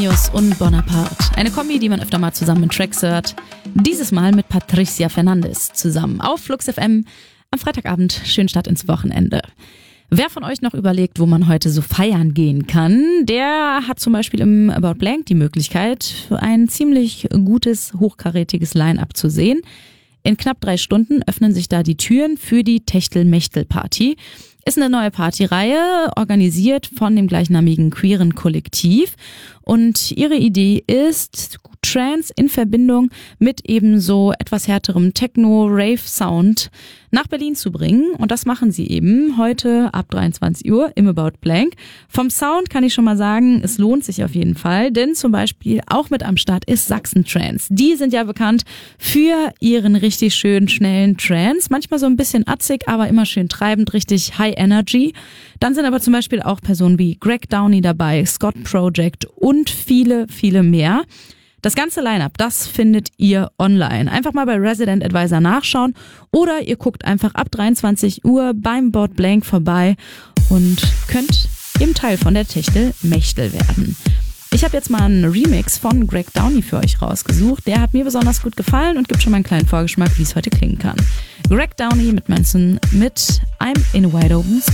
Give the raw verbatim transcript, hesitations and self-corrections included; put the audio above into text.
News und Bonaparte. Eine Kombi, die man öfter mal zusammen in Tracks hört. Dieses Mal mit Patricia Fernandes zusammen auf Flux F M am Freitagabend. Schön Start ins Wochenende. Wer von euch noch überlegt, wo man heute so feiern gehen kann, der hat zum Beispiel im About Blank die Möglichkeit, ein ziemlich gutes, hochkarätiges Line-Up zu sehen. In knapp drei Stunden öffnen sich da die Türen für die Techtel-Mechtel-Party. Ist eine neue Partyreihe, organisiert von dem gleichnamigen queeren Kollektiv. Und ihre Idee ist, Trance in Verbindung mit eben so etwas härterem Techno-Rave-Sound nach Berlin zu bringen. Und das machen sie eben heute ab dreiundzwanzig Uhr im About Blank. Vom Sound kann ich schon mal sagen, es lohnt sich auf jeden Fall, denn zum Beispiel auch mit am Start ist Sachsen Trance. Die sind ja bekannt für ihren richtig schönen, schnellen Trance. Manchmal so ein bisschen atzig, aber immer schön treibend, richtig High Energy. Dann sind aber zum Beispiel auch Personen wie Greg Downey dabei, Scott Project und viele, viele mehr. Das ganze Line-Up, das findet ihr online. Einfach mal bei Resident Advisor nachschauen oder ihr guckt einfach ab dreiundzwanzig Uhr beim About Blank vorbei und könnt eben Teil von der Techtel-Mechtel werden. Ich habe jetzt mal einen Remix von Greg Downey für euch rausgesucht. Der hat mir besonders gut gefallen und gibt schon mal einen kleinen Vorgeschmack, wie es heute klingen kann. Greg Downey mit Manson mit I'm in a Wide Open Space.